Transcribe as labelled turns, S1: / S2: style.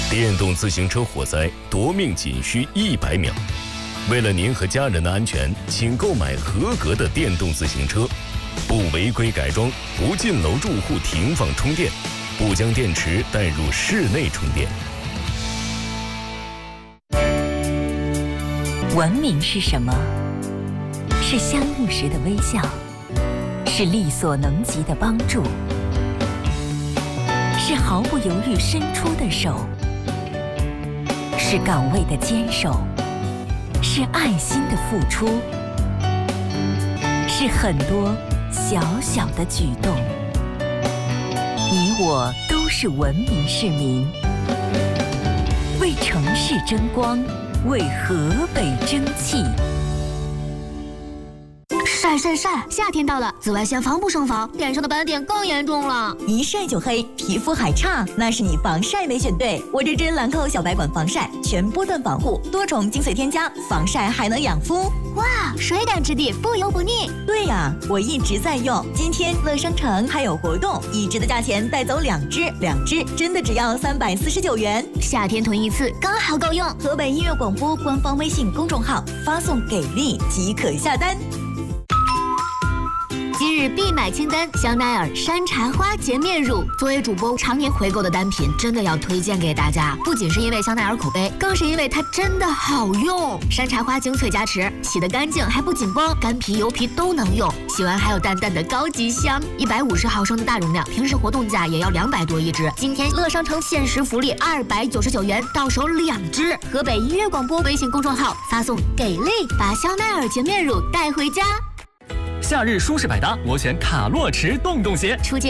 S1: 电动自行车火灾夺命仅需100秒。为了您和家人的安全，请购买合格的电动自行车，不违规改装，不进楼住户停放充电，不将电池带入室内充电。
S2: 文明是什么？是相遇时的微笑，是力所能及的帮助，是毫不犹豫伸出的手，是岗位的坚守，是爱心的付出，是很多小小的举动。你我都是文明市民，为城市争光，为河北争气。
S3: 晒晒晒！夏天到了，紫外线防不胜防，脸上的斑点更严重了。
S4: 一晒就黑，皮肤还差，那是你防晒没选对。我这支兰蔻小白管防晒，全波段防护，多重精髓添加，防晒还能养肤。
S3: 哇，水感质地，不油不腻。
S4: 对呀，我一直在用。今天乐商城还有活动，1支的价钱带走2支，2支真的只要349元。
S3: 夏天囤1次，刚好够用。
S4: 河北音乐广播官方微信公众号发送给力即可下单。
S3: 今日必买清单：香奈儿山茶花洁面乳。作为主播常年回购的单品，真的要推荐给大家。不仅是因为香奈儿口碑，更是因为它真的好用。山茶花精粹加持，洗得干净还不紧绷，干皮油皮都能用。洗完还有淡淡的高级香。150毫升的大容量，平时活动价也要200多1支。今天乐商城限时福利299元，到手2支。河北音乐广播微信公众号发送给力，把香奈儿洁面乳带回家。
S5: 夏日舒适百搭，我选卡洛驰洞洞鞋。
S3: 初见